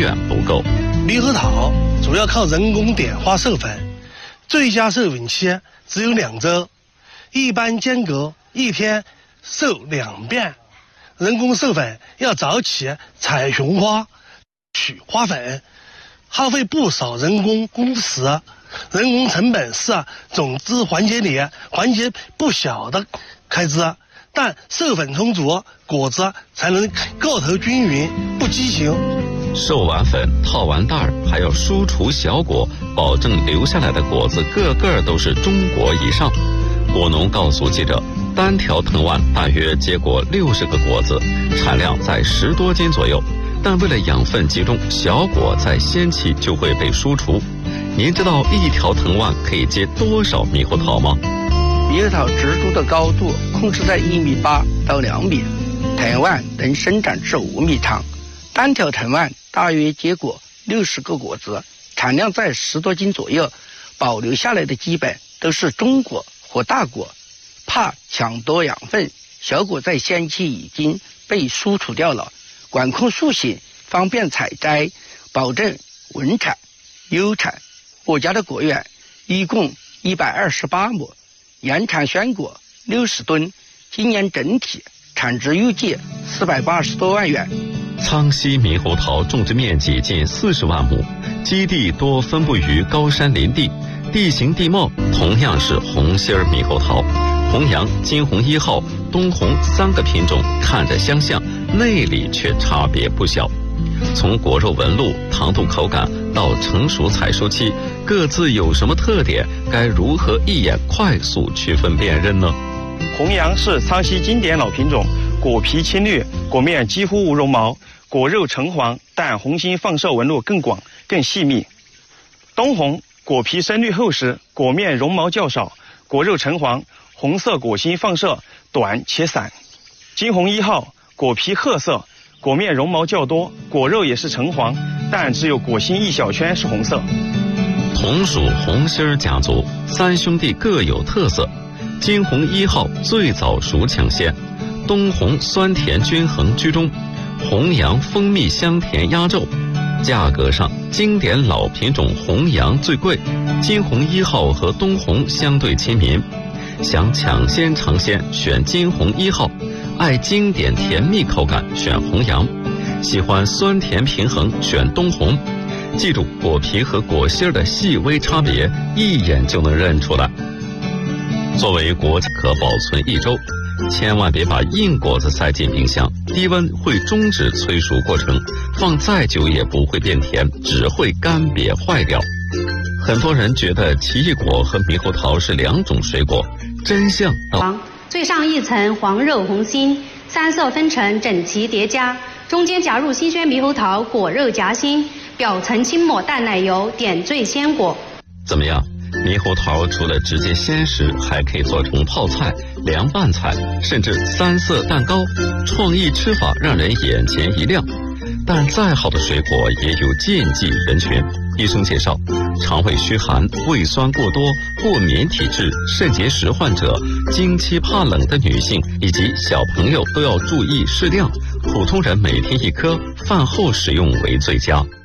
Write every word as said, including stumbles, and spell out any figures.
远不够。 猕猴桃主要靠人工碘化授粉，最佳授粉期只有两周，一般间隔一天授两遍。人工授粉要早起采雄花，取花粉，耗费不少人工工时，人工成本是种子环节里环节不小的开支。但授粉充足，果子才能个头均匀，不畸形。 授完粉，套完袋儿，还要输出小果，保证留下来的果子个个都是中果以上。果农告诉记者，单条藤蔓大约结果六十个果子，产量在十多斤左右。但为了养分集中，小果在先期就会被输出。您知道一条藤蔓可以结多少猕猴桃吗？ 猕猴桃植株的高度控制在一米八到两米，藤蔓能生长至五米长。单条藤蔓大约结果六十个果子，产量在十多斤左右。保留下来的基本都是中果或大果，怕抢夺养分，小果在先期已经被输出掉了。管控树形，方便采摘，保证稳产优产。我家的果园一共一百二十八亩，原产鲜果六十吨，今年整体产值预计四百八十多万元。 苍溪猕猴桃种植面积近四十万亩，基地多分布于高山林地，地形地貌同样是红心儿猕猴桃。红杨、金红一号、东红三个品种看着相像，内里却差别不小。从果肉纹路、糖度口感到成熟采收期，各自有什么特点？该如何一眼快速区分辨认呢？ 红杨是苍溪经典老品种，果皮青绿，果面几乎无绒毛，果肉橙黄，但红心放射纹路更广、更细密。东红果皮深绿厚实，果面绒毛较少，果肉橙黄，红色果心放射短且散。金红一号果皮褐色，果面绒毛较多，果肉也是橙黄，但只有果心一小圈是红色。 同属红心儿家族，三兄弟各有特色。金红一号最早熟抢先，东红酸甜均衡居中，红杨蜂蜜香甜压轴。价格上，经典老品种红杨最贵，金红一号和东红相对亲民。想抢先尝鲜，选金红一号；爱经典甜蜜口感，选红杨；喜欢酸甜平衡，选东红。记住果皮和果心儿的细微差别，一眼就能认出来。作为果可保存一周，千万别把硬果子塞进冰箱，低温会终止催熟过程，放再久也不会变甜，只会干瘪坏掉。很多人觉得奇异果和猕猴桃是两种水果，真相到最上一层黄肉红心，三色分成整齐叠加，中间夹入新鲜猕猴桃果肉夹心，表层轻抹淡奶油，点缀鲜果。 怎么样？猕猴桃除了直接鲜食，还可以做成泡菜、凉拌菜，甚至三色蛋糕。创意吃法让人眼前一亮。但再好的水果也有禁忌人群。医生介绍，肠胃虚寒、胃酸过多、过敏体质、肾结石患者、经期怕冷的女性以及小朋友都要注意适量。普通人每天一颗，饭后食用为最佳。